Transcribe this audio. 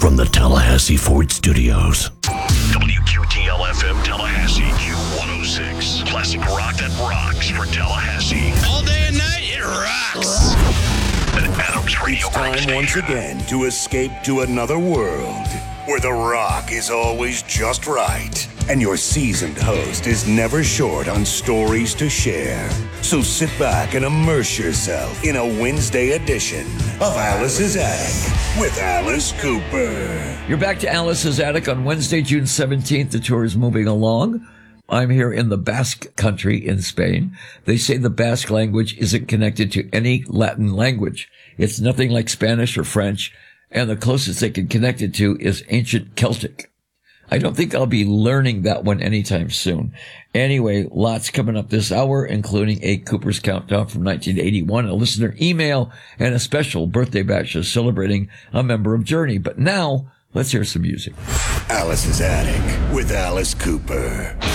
from the Tallahassee Ford Studios. WQTL-FM Tallahassee, Q106. Classic rock that rocks for Tallahassee. All day and night, it rocks. An Adams Radio It's time once again to escape to another world where the rock is always just right and your seasoned host is never short on stories to share. So sit back and immerse yourself in a Wednesday edition of Alice's Attic with Alice Cooper. You're back to Alice's Attic on Wednesday, June 17th. The tour is moving along. I'm here in the Basque country in Spain. They say the Basque language isn't connected to any Latin language. It's nothing like Spanish or French, and the closest they can connect it to is ancient Celtic. I don't think I'll be learning that one anytime soon. Anyway, lots coming up this hour, including a Cooper's Countdown from 1981, a listener email, and a special birthday bash celebrating a member of Journey. But now, let's hear some music. Alice's Attic with Alice Cooper.